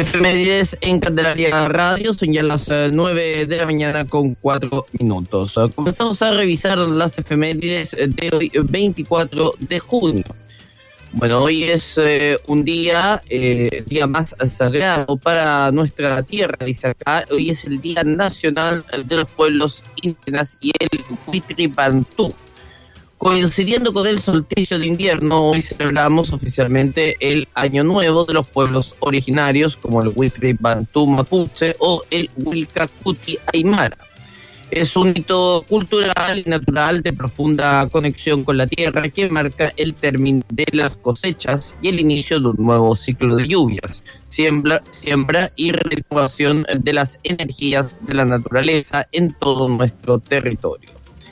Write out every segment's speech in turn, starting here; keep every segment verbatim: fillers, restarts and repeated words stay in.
Efemérides en Candelaria Radio, son ya las eh, nueve de la mañana con cuatro minutos. Uh, comenzamos a revisar las efemérides de hoy, veinticuatro de junio. Bueno, hoy es eh, un día, eh, día más sagrado para nuestra tierra, dice acá. Hoy es el Día Nacional de los Pueblos Indígenas y el Huitripantú. Coincidiendo con el solsticio de invierno, hoy celebramos oficialmente el Año Nuevo de los pueblos originarios, como el Huitripantú mapuche o el Wilcacuti aymara. Es un hito cultural y natural de profunda conexión con la tierra que marca el término de las cosechas y el inicio de un nuevo ciclo de lluvias, siembra, siembra y renovación de las energías de la naturaleza en todo nuestro territorio.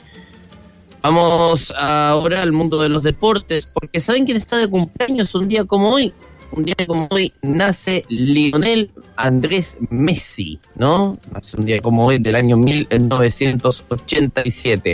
Vamos ahora al mundo de los deportes, porque ¿saben quién está de cumpleaños un día como hoy? Un día como hoy nace Lionel Andrés Messi, ¿no? Nace un día como hoy del año mil novecientos ochenta y siete.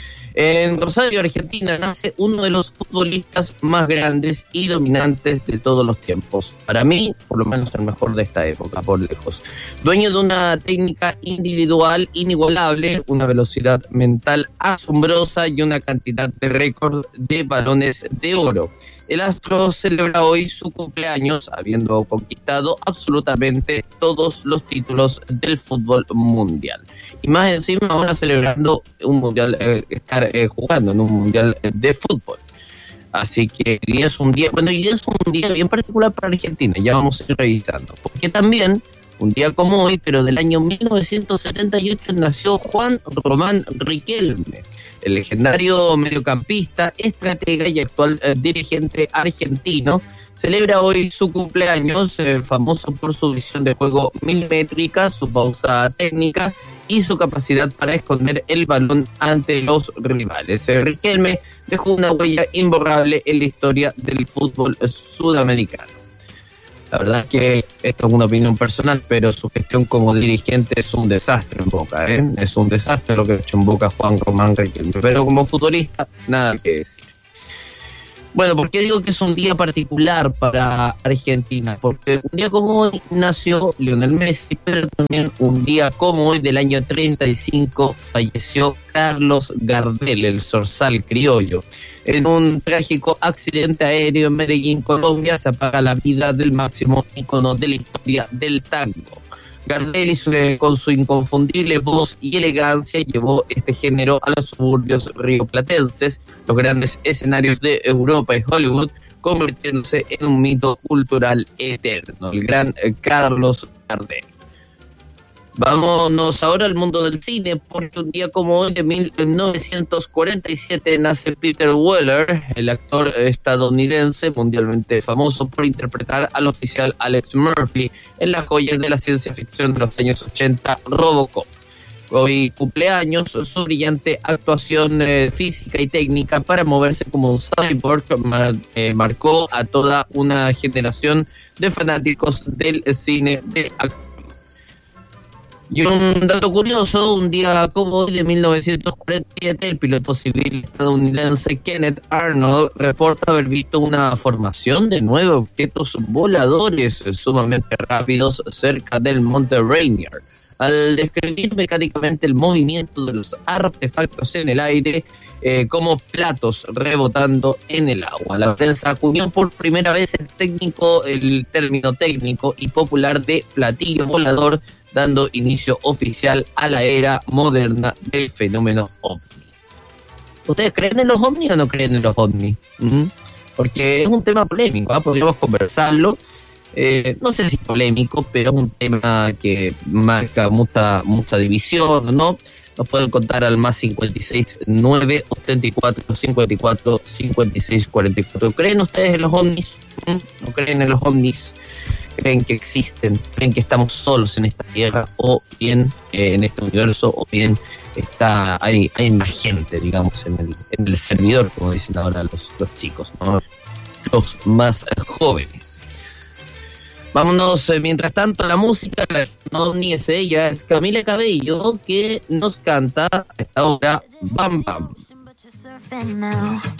En Rosario, Argentina, nace uno de los futbolistas más grandes y dominantes de todos los tiempos. Para mí, por lo menos el mejor de esta época, por lejos. Dueño de una técnica individual inigualable, una velocidad mental asombrosa y una cantidad de récord de balones de oro. El astro celebra hoy su cumpleaños, habiendo conquistado absolutamente todos los títulos del fútbol mundial. Y más encima ahora celebrando un mundial, eh, estar eh, jugando en un mundial de fútbol. Así que hoy es un día, bueno, hoy es un día bien particular para Argentina, ya vamos a ir revisando. Porque también, un día como hoy, pero del año mil novecientos setenta y ocho, nació Juan Román Riquelme, el legendario mediocampista, estratega y actual eh, dirigente argentino. Celebra hoy su cumpleaños, eh, famoso por su visión de juego milimétrica, su pausa técnica y su capacidad para esconder el balón ante los rivales. Eh, Riquelme dejó una huella imborrable en la historia del fútbol sudamericano. La verdad es que esto es una opinión personal, pero su gestión como dirigente es un desastre en Boca, ¿eh? Es un desastre lo que ha hecho en Boca Juan Román Riquelme, pero como futbolista, nada que decir. Bueno, ¿por qué digo que es un día particular para Argentina? Porque un día como hoy nació Lionel Messi, pero también un día como hoy del año treinta y cinco falleció Carlos Gardel, el zorzal criollo. En un trágico accidente aéreo en Medellín, Colombia, se apaga la vida del máximo ícono de la historia del tango. Gardel, con su inconfundible voz y elegancia, llevó este género a los suburbios rioplatenses, los grandes escenarios de Europa y Hollywood, convirtiéndose en un mito cultural eterno, el gran Carlos Gardel. Vámonos ahora al mundo del cine, porque un día como hoy de mil novecientos cuarenta y siete nace Peter Weller, el actor estadounidense mundialmente famoso por interpretar al oficial Alex Murphy en la joya de la ciencia ficción de los años ochenta, Robocop. Hoy cumpleaños, su brillante actuación eh, física y técnica para moverse como un cyborg mar, eh, marcó a toda una generación de fanáticos del cine de acción. Y un dato curioso, un día como hoy de mil novecientos cuarenta y siete, el piloto civil estadounidense Kenneth Arnold reporta haber visto una formación de nueve objetos voladores sumamente rápidos cerca del monte Rainier. Al describir mecánicamente el movimiento de los artefactos en el aire eh, como platos rebotando en el agua. La prensa acuñó por primera vez el técnico, el término técnico y popular de platillo volador, dando inicio oficial a la era moderna del fenómeno ovni. ¿Ustedes creen en los ovnis o no creen en los ovnis? ¿Mm? Porque es un tema polémico, ¿eh? Podríamos conversarlo. Eh, no sé si polémico, pero es un tema que marca mucha, mucha división, ¿no? Nos pueden contar al más cincuenta y seis, nueve, ochenta y cuatro, cincuenta y cuatro, cincuenta y seis, cuarenta y cuatro. ¿Creen ustedes en los ovnis? ¿Mm? ¿No creen en los ovnis? ¿Creen que existen? ¿Creen que estamos solos en esta tierra? ¿O bien eh, en este universo? ¿O bien está hay, hay más gente, digamos, en el, en el servidor, como dicen ahora los, los chicos, ¿no? Los más eh, jóvenes. Vámonos, eh, mientras tanto, a la música. No, ni es ella, es Camila Cabello, que nos canta a esta hora Bam Bam.